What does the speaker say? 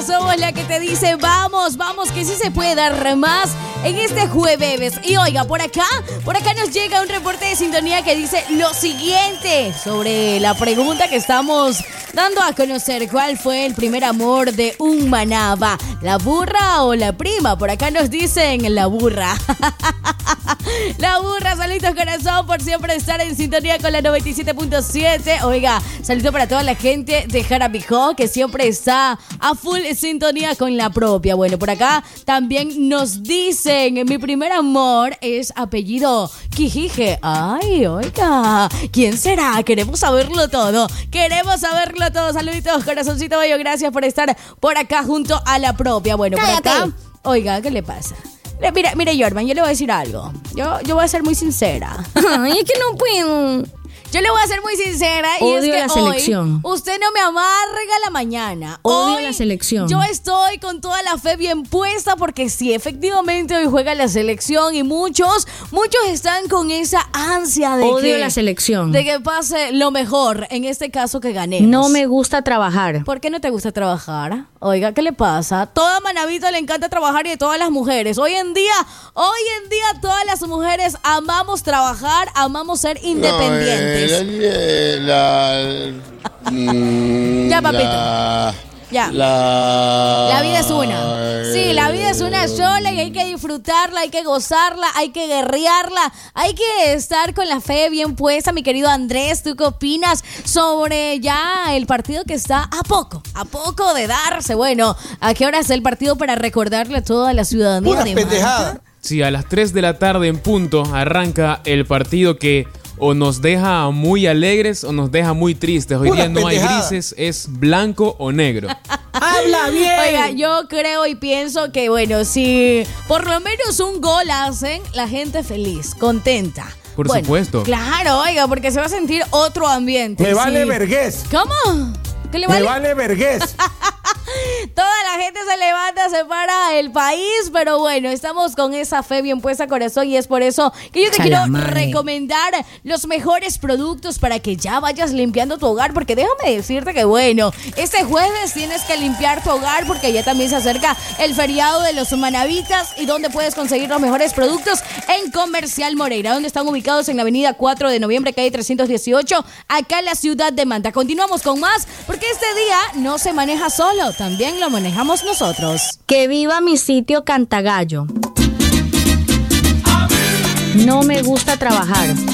Somos la que te dice vamos, que sí se puede dar más en este jueves. Y oiga, por acá nos llega un reporte de sintonía que dice lo siguiente sobre la pregunta que estamos dando a conocer. ¿Cuál fue el primer amor de un manaba? ¿La burra o la prima? Por acá nos dicen la burra. La burra, saludos corazón por siempre estar en sintonía con la 97.7. Oiga, saludo para toda la gente de Jarapijo que siempre está a full sintonía con la propia. Bueno, por acá también nos dicen, mi primer amor es apellido Quijije. Ay, oiga, ¿quién será? Queremos saberlo todo. Saluditos, corazoncito bello, gracias por estar por acá junto a la propia. Bueno, Cállate. Por acá, oiga, ¿qué le pasa? Mira, Jorman, yo le voy a decir algo. Yo voy a ser muy sincera. Ay, es que no puedo. Yo le voy a ser muy sincera y Odio es que la selección. hoy usted no me amarga la mañana. Odio Hoy la selección. Yo estoy con toda la fe bien puesta porque sí, efectivamente hoy juega la selección y muchos están con esa ansia de Odio la selección. de que pase lo mejor, en este caso que ganemos. No me gusta trabajar. ¿Por qué no te gusta trabajar? Oiga, ¿qué le pasa? Toda manavita le encanta trabajar y de todas las mujeres. Hoy en día todas las mujeres amamos trabajar, amamos ser independientes. Ya, papito. Ya. La vida es una. Sí, la vida es una sola y hay que disfrutarla, hay que gozarla, hay que guerrearla, hay que estar con la fe bien puesta. Mi querido Andrés, ¿tú qué opinas sobre ya el partido que está a poco de darse? Bueno, ¿a qué hora es el partido para recordarle a toda la ciudadanía Pura de pendejada. Manta? Sí, a las 3 de la tarde en punto arranca el partido que o nos deja muy alegres o nos deja muy tristes. Hoy Pura día no hay pendejada. grises, es blanco o negro. ¡Habla bien! Oiga, yo creo y pienso que, bueno, si por lo menos un gol hacen, la gente feliz, contenta. Por Bueno, supuesto. Claro, oiga, porque se va a sentir otro ambiente. Me sí. vale vergüenza. ¿Cómo? ¿Qué le Me vale? vale vergüenza. Toda la gente se levanta, se para el país, pero bueno, estamos con esa fe bien puesta, corazón, y es por eso que yo te quiero recomendar los mejores productos para que ya vayas limpiando tu hogar, porque déjame decirte que bueno, este jueves tienes que limpiar tu hogar porque ya también se acerca el feriado de los manavitas y donde puedes conseguir los mejores productos en Comercial Moreira, donde están ubicados en la avenida 4 de noviembre, calle 318, acá en la ciudad de Manta. Continuamos con más, porque este día no se maneja solo, también lo manejamos nosotros. Que viva mi sitio Cantagallo. No me gusta trabajar.